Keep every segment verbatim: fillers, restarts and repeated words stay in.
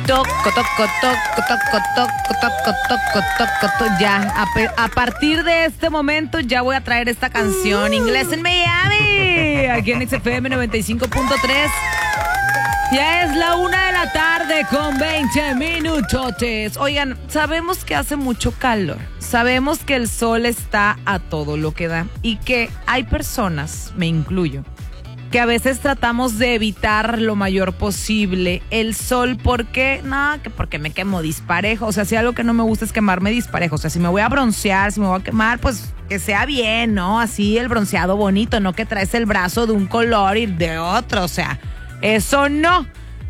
Toco, toco, toco, toco, toco, toco, toco, toco, toco. Ya, a, pe- a partir de este momento ya voy a traer esta canción Inglés en Miami, aquí en X F M noventa y cinco punto tres. Ya es la una de la tarde con veinte minutotes. Oigan, sabemos que hace mucho calor, sabemos que el sol está a todo lo que da y que hay personas, me incluyo, que a veces tratamos de evitar lo mayor posible el sol porque, no, que porque me quemo disparejo. O sea, si algo que no me gusta es quemarme disparejo. O sea, si me voy a broncear, si me voy a quemar, pues que sea bien, ¿no? Así el bronceado bonito, no que traes el brazo de un color y de otro. O sea, eso no.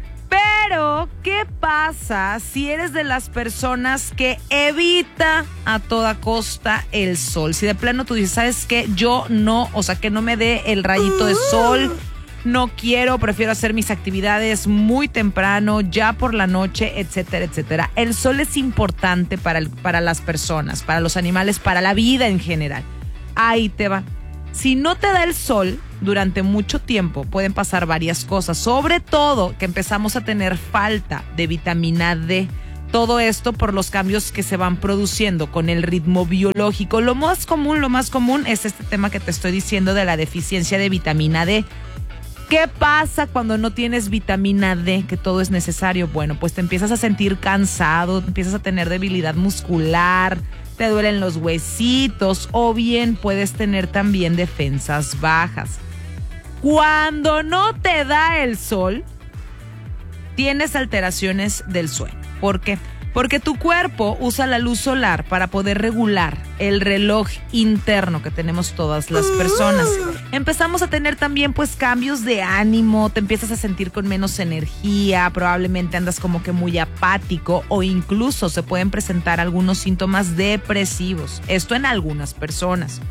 Pero, ¿qué pasa si eres de las personas que evita a toda costa el sol? Si de plano tú dices, ¿sabes qué? Yo no, o sea, que no me dé el rayito de sol, no quiero, prefiero hacer mis actividades muy temprano, ya por la noche, etcétera, etcétera. El sol es importante para, el, para las personas, para los animales, para la vida en general. Ahí te va. Si no te da el sol durante mucho tiempo, pueden pasar varias cosas, sobre todo que empezamos a tener falta de vitamina D. Todo esto por los cambios que se van produciendo con el ritmo biológico. Lo más común, lo más común es este tema que te estoy diciendo de la deficiencia de vitamina D. ¿Qué pasa cuando no tienes vitamina D? Que todo es necesario. Bueno, pues te empiezas a sentir cansado, empiezas a tener debilidad muscular, te duelen los huesitos o bien puedes tener también defensas bajas. Cuando no te da el sol, tienes alteraciones del sueño. ¿Por qué? Porque tu cuerpo usa la luz solar para poder regular el reloj interno que tenemos todas las personas. Empezamos a tener también pues cambios de ánimo, te empiezas a sentir con menos energía, probablemente andas como que muy apático o incluso se pueden presentar algunos síntomas depresivos. Esto en algunas personas.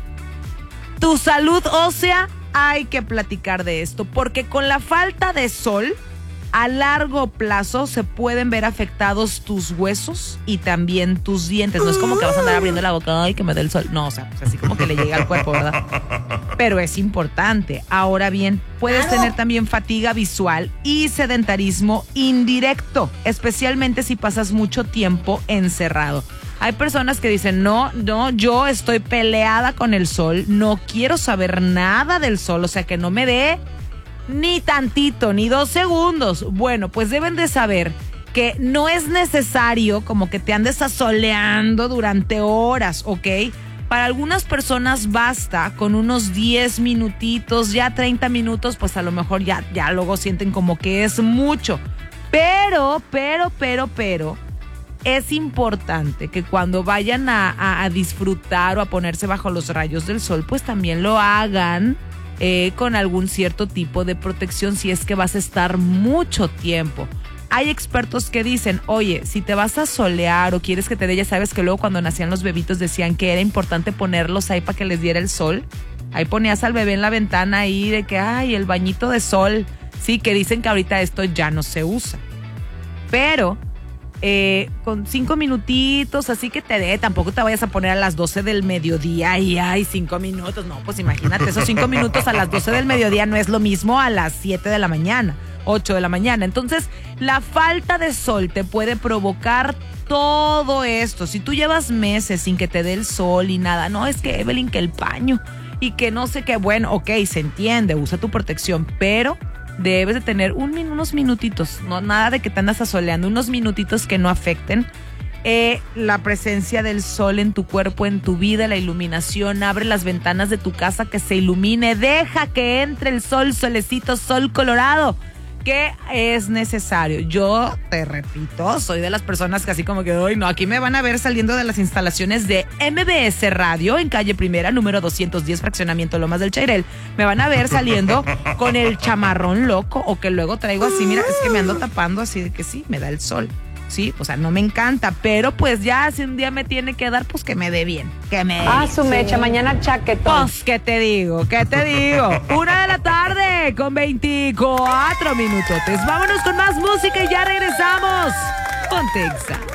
Tu salud ósea, hay que platicar de esto, porque con la falta de sol, a largo plazo se pueden ver afectados tus huesos y también tus dientes. No es como que vas a andar abriendo la boca, ay, que me dé el sol. No, o sea, pues así como que le llega al cuerpo, ¿verdad? Pero es importante. Ahora bien, puedes tener también fatiga visual y sedentarismo indirecto, especialmente si pasas mucho tiempo encerrado. Hay personas que dicen, no, no, yo estoy peleada con el sol, no quiero saber nada del sol, o sea, que no me dé ni tantito, ni dos segundos. Bueno, pues deben de saber que no es necesario como que te andes asoleando durante horas, ¿ok? Para algunas personas basta con unos diez minutitos, ya treinta minutos, pues a lo mejor ya, ya luego sienten como que es mucho. Pero, pero, pero, pero, es importante que cuando vayan a, a, a disfrutar o a ponerse bajo los rayos del sol, pues también lo hagan Eh, con algún cierto tipo de protección si es que vas a estar mucho tiempo. Hay expertos que dicen, oye, si te vas a solear o quieres que te dé, ya sabes que luego cuando nacían los bebitos decían que era importante ponerlos ahí para que les diera el sol. Ahí ponías al bebé en la ventana ahí de que, ay, el bañito de sol. Sí, que dicen que ahorita esto ya no se usa. Pero Eh, con cinco minutitos, así que te dé, tampoco te vayas a poner a las doce del mediodía y ay, cinco minutos, no, pues imagínate, esos cinco minutos a las doce del mediodía no es lo mismo a las siete de la mañana, ocho de la mañana. Entonces, la falta de sol te puede provocar todo esto. Si tú llevas meses sin que te dé el sol y nada, no, es que Evelyn, que el paño y que no sé qué, bueno, ok, se entiende, usa tu protección, pero debes de tener un, unos minutitos, no nada de que te andas asoleando, unos minutitos que no afecten eh, la presencia del sol en tu cuerpo, en tu vida, la iluminación. Abre las ventanas de tu casa, que se ilumine, deja que entre el sol, solecito, sol colorado, que es necesario. Yo te repito, soy de las personas que así como que, ay, no, aquí me van a ver saliendo de las instalaciones de M B S Radio en calle Primera, número doscientos diez, fraccionamiento Lomas del Chairel. Me van a ver saliendo con el chamarrón loco o que luego traigo así, mira, es que me ando tapando así de que sí, me da el sol. Sí, o sea, no me encanta, pero pues ya si un día me tiene que dar, pues que me dé bien, que me dé Ah, bien. su mecha, mañana chaquetón. Pues, ¿qué te digo? ¿Qué te digo? Una de la tarde con veinticuatro minutotes. Vámonos con más música y ya regresamos. Ponte Exa.